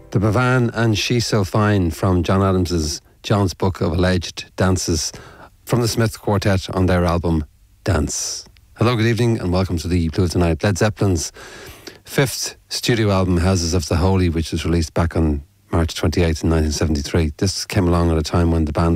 The Bavan and She's So Fine from John Adams's John's Book of Alleged Dances from the Smith Quartet on their album Dance. Hello, good evening and welcome to the Blue of the Night. Led Zeppelin's fifth studio album, Houses of the Holy, which was released back on March 28th in 1973. This came along at a time when the band